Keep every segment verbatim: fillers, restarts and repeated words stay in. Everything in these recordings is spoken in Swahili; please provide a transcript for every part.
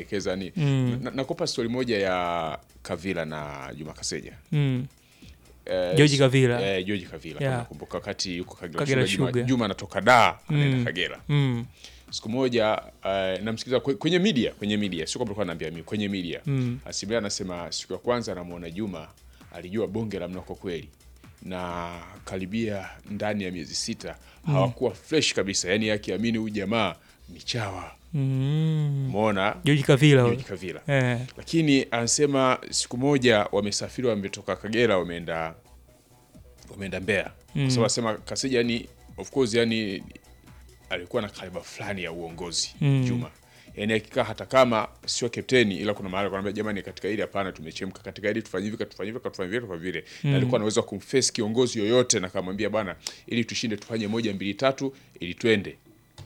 kuwaelekeza ni Mm. na, nakupa story moja ya Kavila na Juma Kaseja. Mm. Eh, George Kavila. Eh, George Kavila Yeah. kama nakumbuka wakati yuko Kagera, Kagera Sugar, Juma, Sugar. Juma anatoka Dar anaenda Mm. Kagera. Mm. Siku moja uh, namsikiliza kwe- kwenye media, kwenye media sio kwamba alikuwa ananiambia mimi, kwenye media. Mm. Asimulia anasema siku ya kwanza anamuona Juma alijua bonge la mnoko kweli. Na karibia ndani ya miezi sita hawakuwa fresh kabisa. Yaani akiamini huyu jamaa ni chawa. Mm. Umeona? George Kavila. George Kavila. Eh. Lakini anasema siku moja wamesafiri, wametoka Kagera wameenda wameenda Mbeya. Mm. Kwa sababu anasema Kaseja yani of course yani alikuwa na kaliba fulani ya uongozi. Mm. Juma. Yaani akikaa hata kama sio kapteni ila kuna mahali anamwambia jamani katika hili hapana tumechemka, katika hili tufanye hivi, tufanye hivi, tufanye hivi, tufanye vile. Mm. Na alikuwa anaweza kumface kiongozi yoyote na kumwambia bwana ili tushinde tufanye moja mbili tatu ili twende.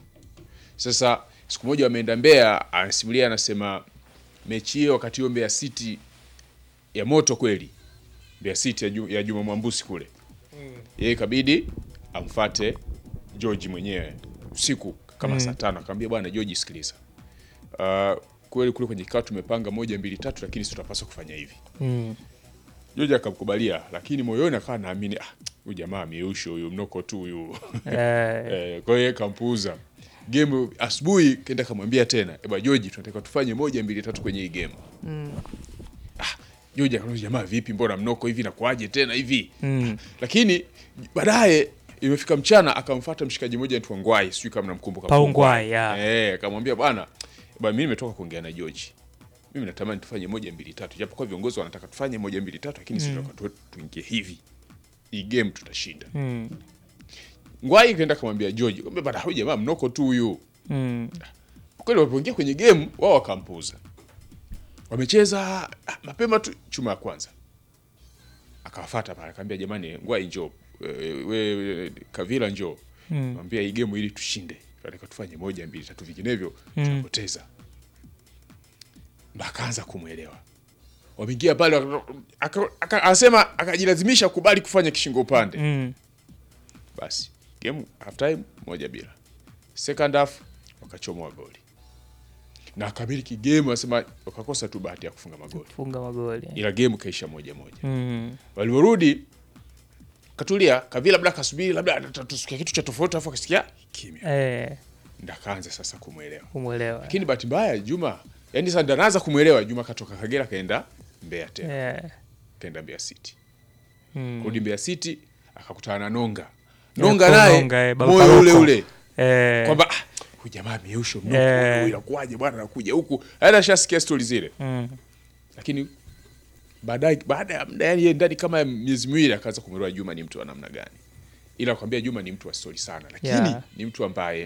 Sasa siku moja wameenda Mbeya, anasimulia anasema mechi hiyo wakati hiyo Mbeya City ya moto kweli. Mbeya City ya, Ju, ya Juma Mwambusi kule. Mm. Yeye ikabidi amfuate George mwenyewe usiku kama mm. saa tano akamwambia bwana George sikiliza. Uh, kweli kule kwenye kikao tumepanga moja mbili tatu lakini sisi tunapaswa kufanya hivi. Mm. George akamkubalia lakini moyoni akawa naamini ah huyu jamaa ameusho huyu mnoko tu huyu. Eh. Eh, kwa hiyo kampuuza. Game asubuhi kaenda kamwambia tena, "Eba George tunataka tufanye moja mbili tatu kwenye hii game." Mm. Ah, George akamwambia jamaa vipi mbona mnoko hivi na kuaje tena hivi? Mm. Lakini baadaye imefika mchana akamfuata mshikaji mmoja anaitwa Ngwai, sijui kama namkumbuka. Paul Ngwai, yeah. Eh, akamwambia bwana, bwana mimi nimetoka kuongea na George. Mimi natamani tufanye moja mbili tatu. Japo kwa viongozi wanataka tufanye moja mbili tatu lakini sisi Mm. tunataka tuingie hivi. Hii game tutashinda. Mm. Ngwai kaenda kumwambia George, "Kumbe bwana huyu jamaa mnoko tu huyu." Mm. Kweli walipoingia kwenye game wao wakampuza. Wamecheza ah, mapema tu chuma ya kwanza. Akawafuata pale akamwambia jamani Ngwai njoo. Wewe we, Kavila njoo. Mm. Mwambia hii game ili tushinde. Tunataka tufanye moja mbili tatu vinginevyo Mm. tutapoteza. Ndo akaanza kumuelewa. Wameingia pale aka- aka- anasema akajilazimisha kubali kufanya kishingo upande. Mm. Basi game half time moja bila. Second half wakachomoa goli. Na akamiliki game anasema wakakosa tu bahati ya kufunga magoli. Funga magoli. Ila game kaisha moja moja. Mm. Waliporudi katulia Kavila labda kasubiri labda atatusikia kitu cha tofauti afu akasikia kimya. Eh. Ndio akaanza sasa kumuelewa. Kumuelewa. Lakini bahati mbaya Juma, yani sasa ndo anaanza kumuelewa Juma katoka Kagera kaenda Mbeya tena. Eh. Kaenda Mbeya City. Mm. Kurudi Mbeya City akakutana na Nonga. Yeah, Nonga Paul naye Nonga, eh, Baba moyo Paroko. ule ule. Eh. Kwamba ah, huyu jamaa ameusho mnoko Eh. huyu inakuaje bwana anakuja huku. Hata ashasikia stories zile. Mm. Lakini baadaye baada ya muda yani ndani kama miezi miwili akaanza kumwelewa Juma ni mtu wa namna gani. Ila kwambia Juma ni mtu wa story sana lakini Yeah. ni mtu ambaye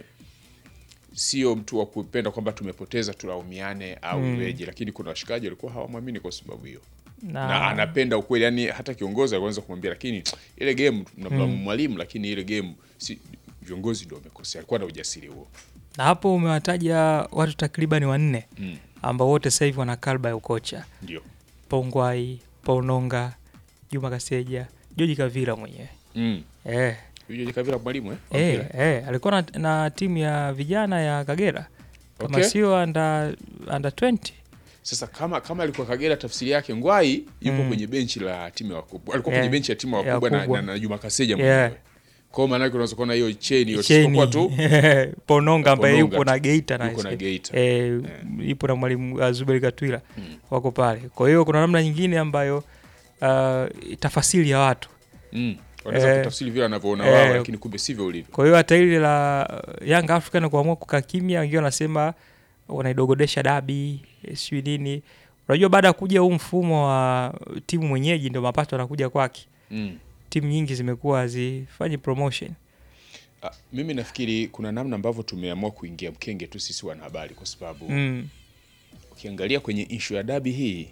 sio mtu wa kupenda kwamba tumepoteza tulaumiane au Mm. iweje, lakini kuna washikaji walikuwa hawamwamini kwa sababu hiyo. Na, Na anapenda ukweli, yani hata kiongozi anaweza kumwambia lakini ile game tunamlaumu Mm. mwalimu lakini ile game si viongozi ndio wamekosea. Alikuwa na ujasiri huo. na hapo umewataja watu takriban wanne Mm. ambao wote sasa hivi wana kalba ya ukocha. Ndio. Paul Ngwai, Paul Nonga, Juma Kaseja, George Kavila mwenyewe. Mm. Eh. Yule Kavila mwalimu eh? Eh, Okay. eh, alikuwa na, na timu ya vijana ya Kagera. Kama Okay. sio under under twenty. Sasa kama kama alikuwa Kagera tafsiri yake Ngwai yupo Mm. kwenye benchi la timu ya wakubwa. Alikuwa Yeah. kwenye benchi ya timu ya Ya wakubwa na, wakubwa. na, na Juma Kaseja Yeah. mwenyewe. Kwa hiyo maana yake unaweza kuona hiyo chain hiyo Cheni. sikokuwa tu Paul Nonga ambaye Paul Nonga yupo na tu. Geita na Yuko na Geita. Eh, yupo na mwalimu uh, Zuberi Katwila. Mm. Wako pale. Kwa hiyo kuna namna nyingine ambayo uh, tafasiri ya watu. Mm. Wanaweza Eh, kutafsiri vile wanavyoona eh, wao lakini kumbe sivyo ulivyo. Kwa hiyo hata ile la uh, Young African kuamua kukaa kimya, wengine wanasema wanaidogodesha dabi, eh, sijui nini. Unajua baada ya kuja huu mfumo wa timu mwenyeji ndio mapato yanakuja kwake. Mm. Timu nyingi zimekuwa hazifanyi promotion. Ah, mimi nafikiri kuna namna ambavyo tumeamua kuingia mkenge tu sisi wanahabari kwa sababu Mm. ukiangalia kwenye issue ya dabi hii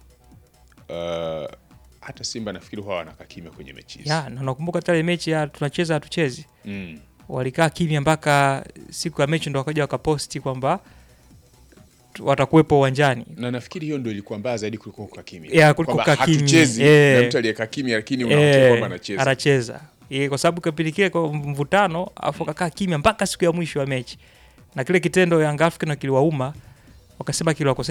uh, hata Simba nafikiri huwa wanakaa kimya kwenye mechi hizi. Ya, na nakumbuka hata ile mechi ya tunacheza hatuchezi. Mm. Walikaa kimya mpaka siku ya mechi ndo wakaja wakaposti kwamba tu- watakuwepo uwanjani. Na nafikiri hiyo ndio ilikuwa mbaya zaidi kuliko kukaa kimya. Yeah, kuliko Kwamba kukaa kimya. hatuchezi Eh. na mtu aliyekaa kimya lakini unaona Eh, kwamba anacheza. anacheza. Eh, kwa sababu kapilikia kwa mvutano afu kakaa kimya mpaka siku ya mwisho wa mechi. Na kile kitendo Young African kiliwauma wakasema kiliwakosesha